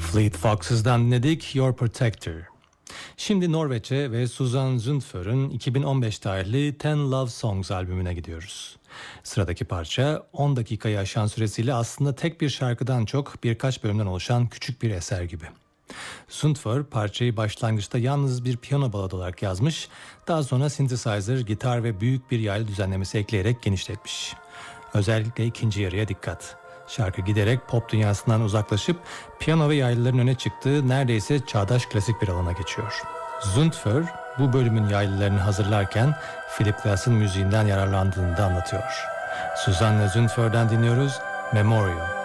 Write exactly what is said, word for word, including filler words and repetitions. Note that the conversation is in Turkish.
Fleet Foxes'dan dinledik Your Protector. Şimdi Norveç'e ve Susan Sundför'ün iki bin on beş tarihli Ten Love Songs albümüne gidiyoruz. Sıradaki parça on dakikayı aşan süresiyle aslında tek bir şarkıdan çok birkaç bölümden oluşan küçük bir eser gibi. Sundför parçayı başlangıçta yalnız bir piyano baladı olarak yazmış, daha sonra synthesizer, gitar ve büyük bir yaylı düzenlemesi ekleyerek genişletmiş. Özellikle ikinci yarıya dikkat. Şarkı giderek pop dünyasından uzaklaşıp piyano ve yaylıların öne çıktığı neredeyse çağdaş klasik bir alana geçiyor. Sundför bu bölümün yaylılarını hazırlarken Philip Glass'ın müziğinden yararlandığını da anlatıyor. Susanne Sundför'den dinliyoruz Memorial.